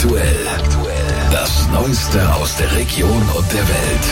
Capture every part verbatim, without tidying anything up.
Aktuell. Das Neueste aus der Region und der Welt.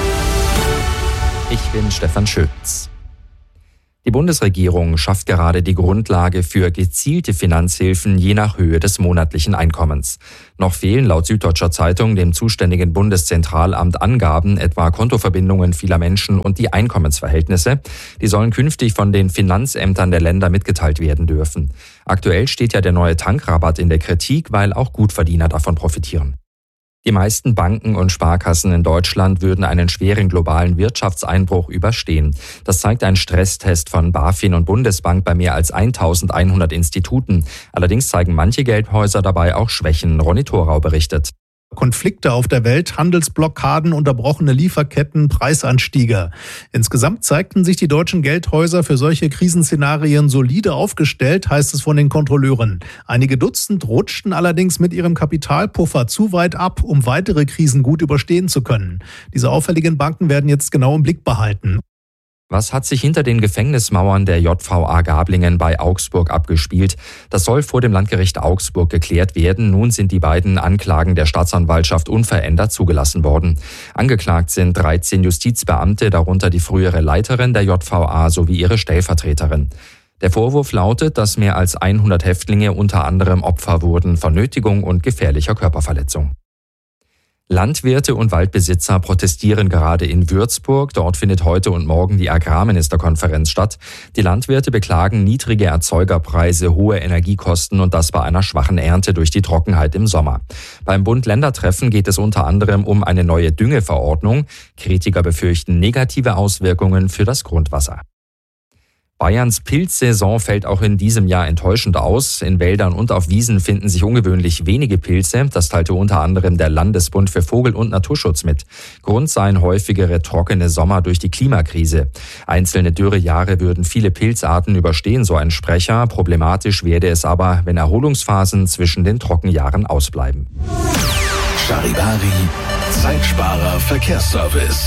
Ich bin Stefan Schütz. Die Bundesregierung schafft gerade die Grundlage für gezielte Finanzhilfen je nach Höhe des monatlichen Einkommens. Noch fehlen laut Süddeutscher Zeitung dem zuständigen Bundeszentralamt Angaben, etwa Kontoverbindungen vieler Menschen und die Einkommensverhältnisse. Die sollen künftig von den Finanzämtern der Länder mitgeteilt werden dürfen. Aktuell steht ja der neue Tankrabatt in der Kritik, weil auch Gutverdiener davon profitieren. Die meisten Banken und Sparkassen in Deutschland würden einen schweren globalen Wirtschaftseinbruch überstehen. Das zeigt ein Stresstest von BaFin und Bundesbank bei mehr als eintausendeinhundert Instituten. Allerdings zeigen manche Geldhäuser dabei auch Schwächen. Ronny Thorau berichtet. Konflikte auf der Welt, Handelsblockaden, unterbrochene Lieferketten, Preisanstiege. Insgesamt zeigten sich die deutschen Geldhäuser für solche Krisenszenarien solide aufgestellt, heißt es von den Kontrolleuren. Einige Dutzend rutschten allerdings mit ihrem Kapitalpuffer zu weit ab, um weitere Krisen gut überstehen zu können. Diese auffälligen Banken werden jetzt genau im Blick behalten. Was hat sich hinter den Gefängnismauern der J V A Gablingen bei Augsburg abgespielt? Das soll vor dem Landgericht Augsburg geklärt werden. Nun sind die beiden Anklagen der Staatsanwaltschaft unverändert zugelassen worden. Angeklagt sind dreizehn Justizbeamte, darunter die frühere Leiterin der J V A sowie ihre Stellvertreterin. Der Vorwurf lautet, dass mehr als hundert Häftlinge unter anderem Opfer wurden von Nötigung und gefährlicher Körperverletzung. Landwirte und Waldbesitzer protestieren gerade in Würzburg. Dort findet heute und morgen die Agrarministerkonferenz statt. Die Landwirte beklagen niedrige Erzeugerpreise, hohe Energiekosten und das bei einer schwachen Ernte durch die Trockenheit im Sommer. Beim Bund-Länder-Treffen geht es unter anderem um eine neue Düngeverordnung. Kritiker befürchten negative Auswirkungen für das Grundwasser. Bayerns Pilzsaison fällt auch in diesem Jahr enttäuschend aus. In Wäldern und auf Wiesen finden sich ungewöhnlich wenige Pilze. Das teilte unter anderem der Landesbund für Vogel- und Naturschutz mit. Grund seien häufigere trockene Sommer durch die Klimakrise. Einzelne Dürrejahre würden viele Pilzarten überstehen, so ein Sprecher. Problematisch werde es aber, wenn Erholungsphasen zwischen den Trockenjahren ausbleiben. Charivari, Zeitsparer Verkehrsservice.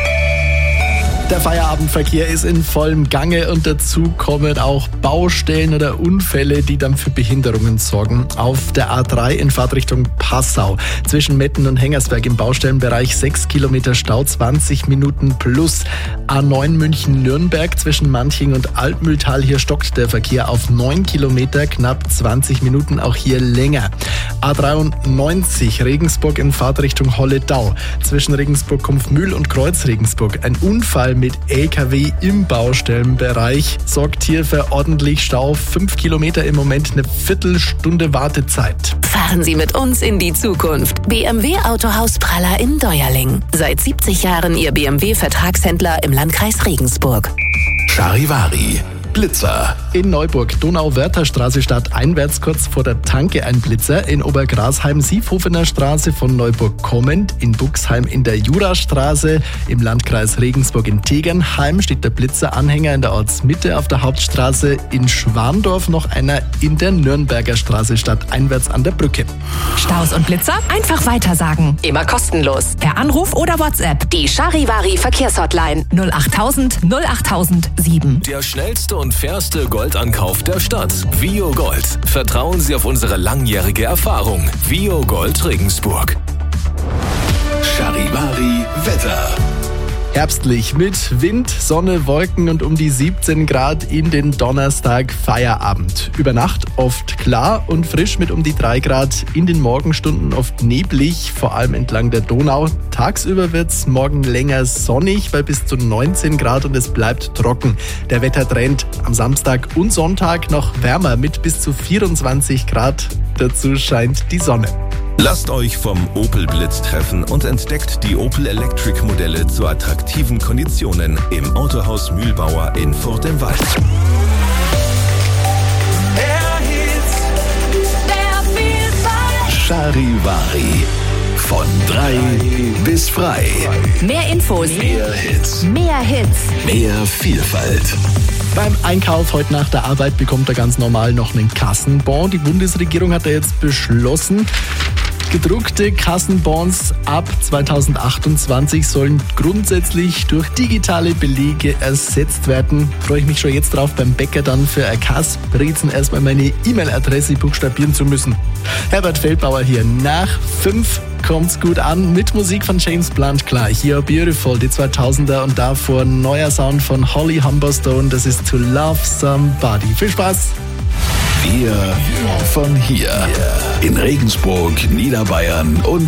Der Feierabendverkehr ist in vollem Gange und dazu kommen auch Baustellen oder Unfälle, die dann für Behinderungen sorgen. Auf der A drei in Fahrtrichtung Passau zwischen Metten und Hengersberg im Baustellenbereich sechs Kilometer Stau, zwanzig Minuten plus. A neun München-Nürnberg zwischen Manching und Altmühltal, hier stockt der Verkehr auf neun Kilometer, knapp zwanzig Minuten, auch hier länger. A dreiundneunzig Regensburg in Fahrtrichtung Holledau zwischen Regensburg-Kumpfmühl und Kreuz-Regensburg. Ein Unfall mit L K W im Baustellenbereich sorgt hier für ordentlich Stau. Fünf Kilometer im Moment, eine Viertelstunde Wartezeit. Fahren Sie mit uns in die Zukunft. B M W Autohaus Praller in Deuerling. Seit siebzig Jahren Ihr B M W-Vertragshändler im Landkreis Regensburg. Charivari, Blitzer. In Neuburg, Donau-Wörther-Straße stadteinwärts, kurz vor der Tanke ein Blitzer. In Obergrasheim, Siefhofener Straße von Neuburg kommend. In Buxheim in der Jurastraße. Im Landkreis Regensburg in Tegernheim steht der Blitzeranhänger in der Ortsmitte auf der Hauptstraße. In Schwandorf noch einer in der Nürnberger Straße stadteinwärts an der Brücke. Staus und Blitzer einfach weitersagen. Immer kostenlos. Per Anruf oder WhatsApp. Die Charivari Verkehrshotline null achttausend null achttausend sieben. Der schnellste und fairste Goldankauf der Stadt. Vio Gold. Vertrauen Sie auf unsere langjährige Erfahrung. Vio Gold Regensburg. Charivari Wetter. Herbstlich mit Wind, Sonne, Wolken und um die siebzehn Grad in den Donnerstag Feierabend. Über Nacht oft klar und frisch mit um die drei Grad. In den Morgenstunden oft neblig, vor allem entlang der Donau. Tagsüber wird's morgen länger sonnig bei bis zu neunzehn Grad und es bleibt trocken. Der Wettertrend am Samstag und Sonntag noch wärmer mit bis zu vierundzwanzig Grad. Dazu scheint die Sonne. Lasst euch vom Opel Blitz treffen und entdeckt die Opel Electric Modelle zu attraktiven Konditionen im Autohaus Mühlbauer in Furt im Wald. Charivari. Von drei bis frei. Mehr Infos. Mehr Hits. Mehr Hits. Mehr Vielfalt. Beim Einkauf heute nach der Arbeit bekommt er ganz normal noch einen Kassenbon. Die Bundesregierung hat da jetzt beschlossen, Gedruckte Kassenbons ab zweitausendachtundzwanzig sollen grundsätzlich durch digitale Belege ersetzt werden. Freue ich mich schon jetzt drauf, beim Bäcker dann für ein Kassbrezen erstmal meine E-Mail-Adresse buchstabieren zu müssen. Herbert Feldbauer hier. Nach fünf kommt's gut an mit Musik von James Blunt, klar. Hier Beautiful, die zweitausender und davor neuer Sound von Holly Humberstone. Das ist To Love Somebody. Viel Spaß! Wir von hier in Regensburg, Niederbayern und